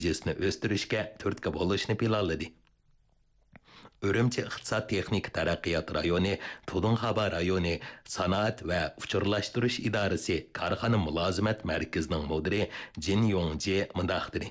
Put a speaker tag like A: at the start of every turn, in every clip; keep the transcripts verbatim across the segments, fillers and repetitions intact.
A: cisni o'stirishga turtki bo'lishni planladi. Ürümçi İqtisad Texnik Taraqqiyot rayoni, Tudunxaba rayoni, Sanoat va Uchurlashtirish idorasi Korxona mulozimat markazining mudiri Jin Yongji mundaq dedi.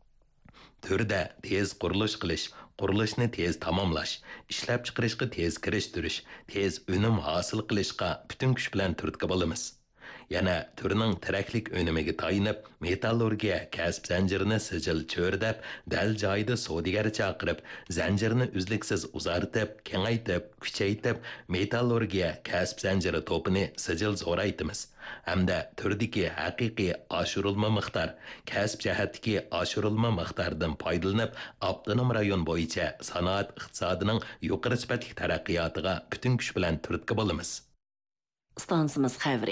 A: Turda tez qurilish qilish, qurilishni tez tamomlash, ishlab chiqarishga tez kirishtirish, tez unum hosil qilishga butun kuch bilan turtki bo'lamiz. Yana turning tiraklik önümiga tayinib, metallurgiya kasb zanjirini sijil cho'rdab, dal joyida savdogar chaqirib, zanjirni uzluksiz uzartib, kengaytib, kuchaytib, metallurgiya kasb zanjiri to'pini sijil zo'raytimiz. Hamda turdagi haqiqiy oshirilma miqdor, kasb jihatdagi oshirilma miqdoridan foydalanib, avtonom rayon bo'yicha sanoat iqtisodining yuqori sifatli taraqqiyotiga butun kuch bilan turtki bo'lamiz.
B: Stansimiz xavri.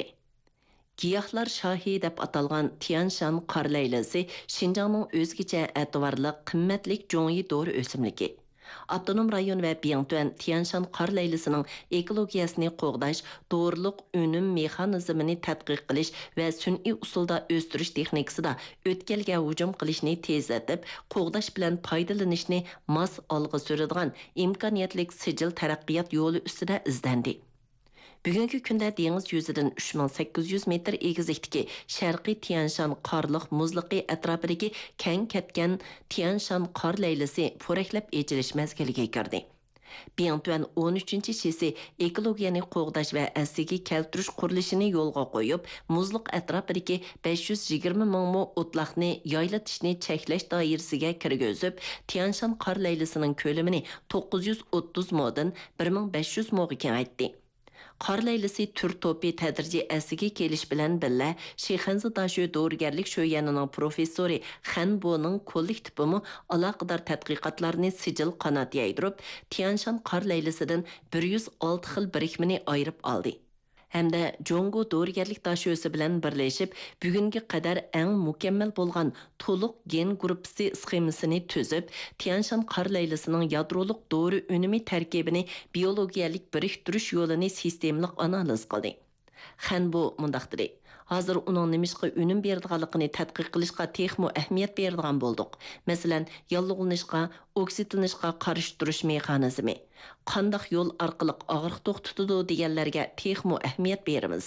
B: Giyohlar Şahi deb atalgan Tianshan qor laylasi Şinjanning o'zgacha e'tiborli qimmatlik jo'ngi dori o'simligi. Avtonom rayon va Biyangtuan Tianshan qor laylasining ekologiyasini qo'g'dash, dorilik unum mexanizmini tadqiq qilish va sun'iy usulda o'stirish texnikasida o'tkalga hujum qilishni tezlatib, qo'g'dash bilan foydalanishni mos olg'a suradigan imkoniyatlik sijil taraqqiyot yo'li ustida izlandi. Bugungi kunda dengiz yuzidan uch ming sakkiz yuz metr egizlikdagi Sharqiy Tianshan qorliq muzliqi atrofidagi keng ketgan Tianshan qor laylasi po'raklab echilish mazgiliga kirdi. Biyangtuan o'n uchinchi shesi ekologiyani qo'g'dash va asliga keltirish qurilishini yo'lga qo'yib, muzliq atrofidagi besh yuz yigirma ming mo o'tloqni yoylatishni cheklash doirasiga kirgizib, Tianshan qor laylasining ko'lamini to'qqiz yuz o'ttiz modan bir ming besh yuz moga kengaytdi. Qor laylasi tür to'pi tadrijiy asiga kelish bilan billa Sheyxanzi Dashu dorigarlik sho'yanining professori Xanboning kollektivimi aloqador tadqiqotlarni sijil qanot yaydirib, Tianshan qor laylasidan bir yuz olti xil birikmani ayirib oldi. Hamda Jongo dorigarlik dashosi bilan birlashib, bugunga qadar eng mukammal bo'lgan to'liq gen gruppasi sxemasini tuzib, Tianshan qor laylasining yadroliq dori unumi tarkibini biologiyalik biriktirish yo'lini sistemlik analiz qildi. Xanbo mundaq dedi: Hozir uning nimishqa unum beradiganligini tadqiq qilishga texmo ahamiyat beradigan bo'ldik. Masalan, yallig'lanishga, oksidlanishga qarshi turish mexanizmi, qandaq yo'l orqali og'riq to'xtatadi deganlarga texmo ahamiyat beramiz.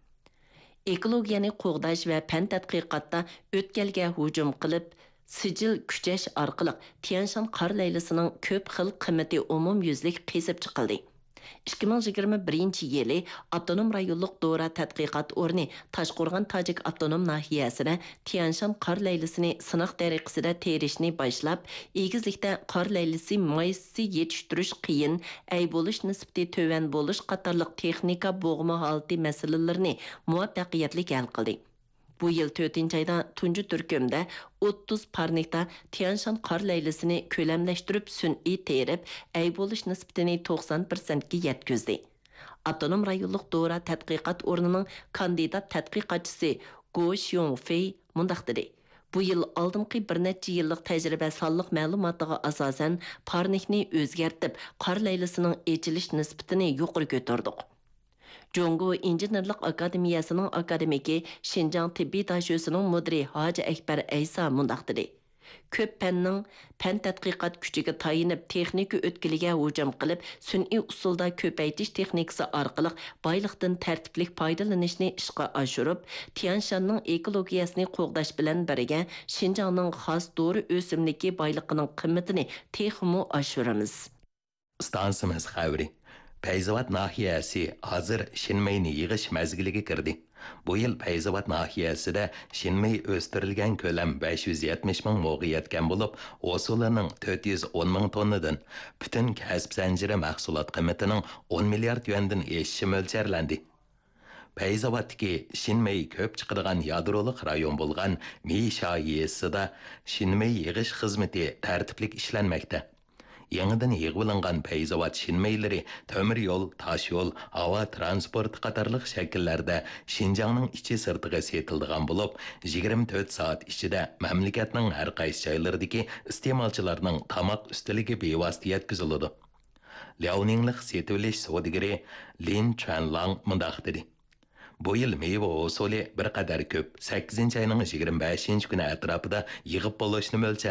B: Ekologiyani qo'g'dash va fan tadqiqotda o'tkalga hujum qilib, sijil kuchash orqali Tianshan qor laylasining ko'p xil qimmati umumyuzlik qezib chiqildi. ikki ming yigirma birinchi yili Avtonom rayonlik Dora tadqiqot o'rni Toshqo'rg'on Tojik avtonom nahiyasida Tianshan qor laylasini sinoq tariqasida terishni boshlab, egizlikda qor laylasi maysi yetishtirish qiyin, ay bo'lish nisbati to'van bo'lish qatorliq texnika bo'g'ma holati masalalarini muvaffaqiyatli hal qildi. Bu yil to'rtinchi ayda tunji turkumda o'ttiz parnikda Tianshan qor laylasini ko'lamlashtirib sun'iy terib, ay bo'lish nisbatini to'qson foiz ga yetkazdi. Avtonom rayonlik Dora tadqiqot o'rnining kandidat tadqiqotchisi Go Xiongfei mundaq dedi: Bu yil oldingi bir necha yillik tajriba sonliq ma'lumotiga asosan parnikni o'zgartib, qor laylasining echilish nisbatini yuqori ko'tardik. Jongo İnjenerlik Akademiyasının akademiki Şinjan Tibbiy Dashosining mudiri Hoji Akbar Aysa mundaq dedi: Ko'p fanning fan tadqiqot kuchiga tayinib, texnika o'tkiliga hujum qilib, sun'iy usulda ko'paytirish texnikasi orqali boyliqdan tartiblik foydalanishni ishga oshirib, Tianshanning ekologiyasini qo'g'dash bilan birga Şinjanning xos dori o'simligi boyliqining qimmatini texmo oshiramiz.
A: Stansimiz xavri. Payzavat nahiyasi hozir Shinmayni yig'ish mazgiliga kirdi. Bu yil Payzavat nahiyasida Shinmay o'stirilgan ko'lam besh yuz yetmish ming mo'ga yetgan bo'lib, o'sulining to'rt yuz o'n ming tonnadan butun kasb zanjiri mahsulot qiymatining o'n milliard yuandan eshishi mo'ljallanadi. Payzavatdagi Shinmay ko'p chiqadigan yadroliq rayon bo'lgan Misha-yesida Shinmay yig'ish xizmati tartiblik ishlanmoqda. Yangidan yig'ilingan Payzavat Shinmaylari temir yo'l, tosh yo'l, havo transport qatorliq shakllarda Şinjanning ichi sirtiga setildigan bo'lib, yigirma to'rt soat ichida mamlakatning har qaysi joylaridagi iste'molchilarning tomoq ustiligi bevosita yetkaziladi. Liaoninglik setilish savdogari Lin Chuanlang mundaq dedi: Bu yil meyve usuli bir qadar ko'p, sakkizinchi ayning yigirma beshinchi kuni atrofida yig'ib bo'lishni mo'ljallangan.